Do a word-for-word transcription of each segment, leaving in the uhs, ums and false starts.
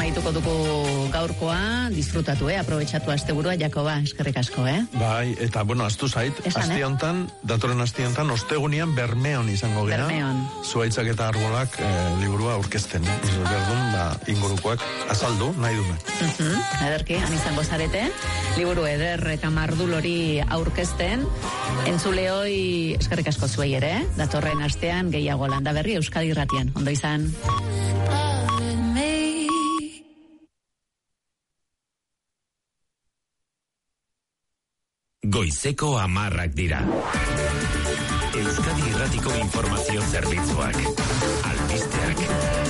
amaituko dugu gaurkoa, disfrutatu, eh? Aprobetxatu asteburua, Jakoba, eskerrik asko, eh? Bai, eta, bueno, astu zait, aste hontan, datoren aste hontan, ostegunian Bermeon izango gera. Bermeon. Zuaitzak eta arbolak eh, liburua aurkezten. Berdun, ba, ingurukoak azaldu, nahi duna. Uh-huh. Ederki, han izango zarete. Liburu eder eta mardul hori aurkezten. Entzuleoi, eskerrik asko zuei ere, eh? Datorren astean gehiago landa berri Euskadi Irratian. Ondo izan. Goizeko amarrak dira. Euskadi Irratiko informazio zerbitzuak. Albisteak.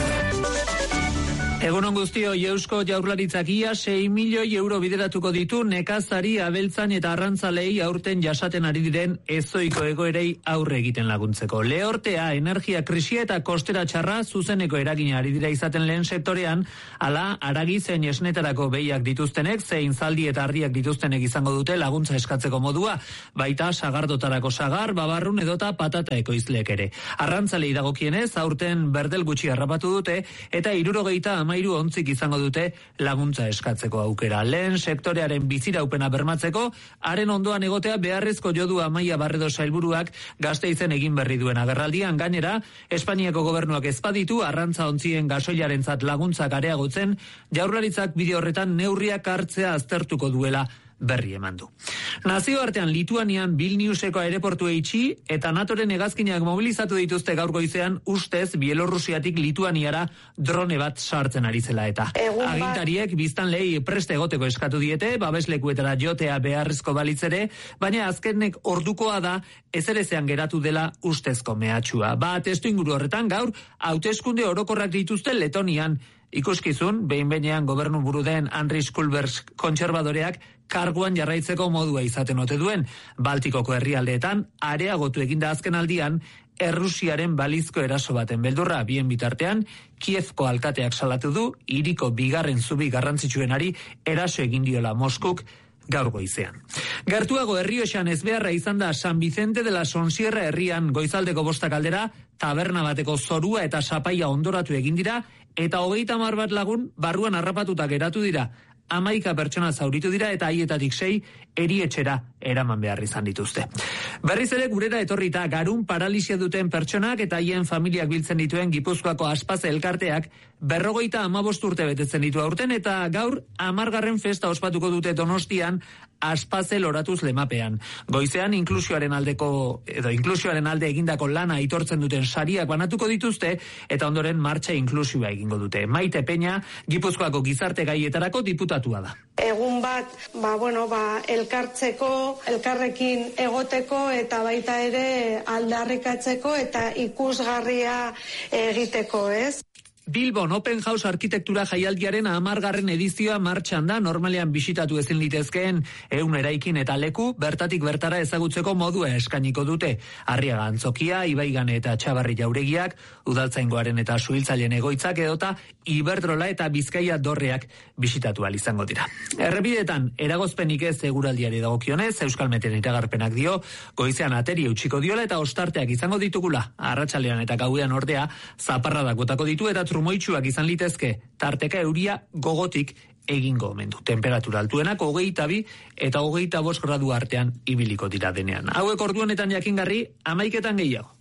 Egunon guztio, Eusko Jaurlaritzak ia sei milioi euro bideratuko ditu nekazari, abeltzan eta arrantzalei aurten jasaten ari diren ezoiko egoerei aurre egiten laguntzeko. Lehortea, energia krisia eta kostera txarra zuzeneko eragina ari dira izaten lehen sektorean, ala aragi zein esnetarako behiak dituztenek, zein zaldi eta harriak dituztenek izango dute laguntza eskatzeko modua, baita sagardotarako sagar, babarrun edota patata ekoizleek ere. Arrantzalei dagokienez, aurten berdel gutxi harrapatu dute, eta hirurogeita amairu ontzik izango dute laguntza eskatzeko aukera. Lehen sektorearen biziraupena bermatzeko, haren ondoan egotea beharrezko jodu Amaia Barredo sailburuak Gasteizen egin berri duen agerraldian. Gainera, Espainiako gobernuak ezpaditu arrantza ontzien gasoilarentzat laguntzak areagotzen, Jaurlaritzak bide horretan neurriak hartzea aztertuko duela berri eman du. Nazioartean Lituanian Vilniuseko aireportua itxi eta NATOren hegazkinak mobilizatu dituzte gaur goizean ustez Bielorrusiatik Lituaniara drone bat sartzen ari zela eta. Agintariek biztanleei preste egoteko eskatu diete, babeslekuetara jotea beharrezko balitzere, baina azkenek ordukoa da ezerezean geratu dela ustezko mehatxua. Ba, testu inguru horretan gaur, hauteskunde orokorrak dituzte Letonian. Ikuskizun, behin-behinean gobernu buru den Andris Kulbers kontserbadoreak karguan jarraitzeko modua izaten ote duen. Baltikoko herrialdeetan areagotu eginda azken aldian Errusiaren balizko eraso baten beldurra. Bien bitartean, Kievko alkateak salatu du, hiriko bigarren zubi garrantzitsuenari eraso egin diola Moskuk gaur goizean. Gertuago Errioxan ezbeharra izan da San Vicente de la Sonsierra herrian goizaldeko bostak aldera, taberna bateko zorua eta sapaia ondoratu egin dira, eta hogeita hamar bat lagun barruan harrapatuta geratu dira. Hamaika pertsona zauritu dira eta haietatik sei erietxera eraman behar izan dituzte. Berriz ere gurera etorrita garun paralisia duten pertsonak eta haien familiak biltzen dituen Gipuzkoako Aspaze elkarteak berrogeita hamabost urte betetzen ditu aurten eta gaur hamargarren festa ospatuko dute Donostian Aspaze loratuz lemapean. Goizean inklusioaren aldeko edo inklusioaren alde egindako lana aitortzen duten sariak banatuko dituzte eta ondoren martxa inklusioa egingo dute. Maite Peña, Gipuzkoako gizarte gaietarako diputatua da. Egun bat, ba, bueno, ba, elkartzeko, elkarrekin egoteko eta baita ere aldarrikatzeko eta ikusgarria egiteko, ez? Bilbon Open House arkitektura jaialdiaren hamargarren edizioa martxan da, normalean bisitatu ezin litezkeen ehun eraikin eta leku bertatik bertara ezagutzeko modua eskainiko dute. Arriaga Antzokia, Ibaigane eta Txabarri jauregiak, Udaltzaingoaren eta Suhiltzaileen egoitzak edota Iberdrola eta Bizkaia dorreak bisitatu ahal izango dira. Errepidetan eragozpenik ez eguraldiari dagokionez, Euskalmeten iragarpenak dio, goizean ateri eutxiko diola eta ostarteak izango ditugula. Arratsalean eta gauean ordea zaparradak botako ditu eta trumoitsuak izan litezke, tarteka euria gogotik egingo omen du. Temperatura altuenak hogeita bi eta hogeita bost gradu artean ibiliko dira denean. Hauek ordu honetan jakingarri, hamaiketan gehiago.